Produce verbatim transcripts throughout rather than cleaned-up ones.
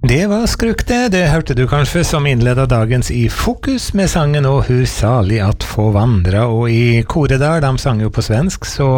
Det var Skrukte, det hørte du kanskje som innledet dagens I Fokus med sangen «Og hur salig at få vandra», og I koret der, de sang jo på svensk, så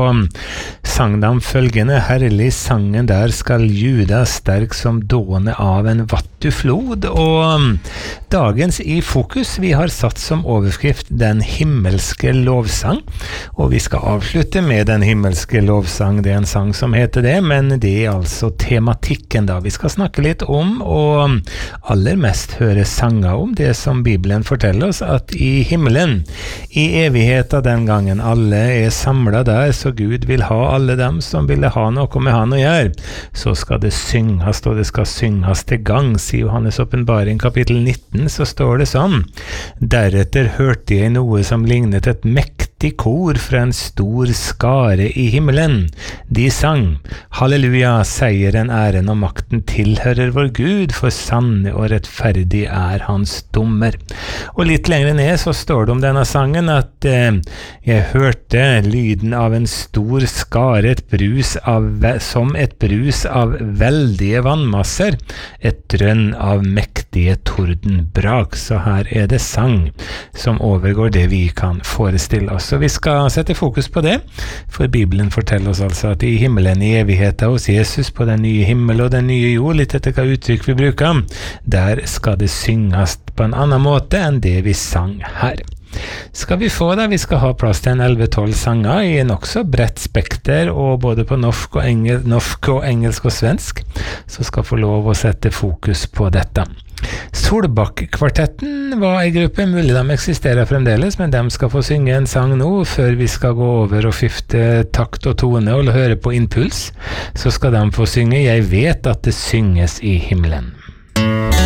sang de følgende «Herlig sangen der skal juda sterk som dåne av en vattuflod», og dagens I Fokus vi har satt som overskrift «Den himmelske lovsang», og vi skal avslutte med «Den himmelske lovsang», det er en sang som heter det, men det er altså tematikken da vi skal snakke litt om, og aller mest høre sanger om det som Bibelen forteller oss, at I himmelen, I evigheten den gangen alle er samlet der, så Gud vil ha alle dem som ville ha noe med han å gjøre, så skal det synges, og det skal synges til gangs. I Johannes åpenbaring kapittel nitten så står det sånn: «Deretter hørte jeg noe som lignet et mektig kor fra en stor skare I himmelen. De sang, Halleluja, seieren, æren og makten tilhører vår Gud, for sanne og rettferdig er hans dommer.» Og litt lenger ned så står det om denne sangen at eh, jeg hørte lyden av en stor skare, et brus av, som et brus av veldige vannmasser, et drønn av mektige tordenbrak. Så her er det sang som overgår det vi kan forestille oss. Så vi skal sette fokus på det, for Bibelen forteller oss altså at I himmelen I evigheten hos Jesus på den nye himmel og den nye jord, litt etter hva uttrykk vi bruker, der skal det synges på en annen måte enn det vi sang her. Skal vi få det? Vi skal ha plass til en elleve tolv sanger I en også bredt spekter, og både på norsk og, engel, norsk og engelsk og svensk, så skal få lov å sette fokus på dette. Solbakk-kvartetten var en gruppe, mulig de eksisterer fremdeles, men de skal få synge en sang nå, før vi skal gå over og skifte takt og tone og høre på impuls, så skal de få synge «Jeg vet at det synges I himmelen».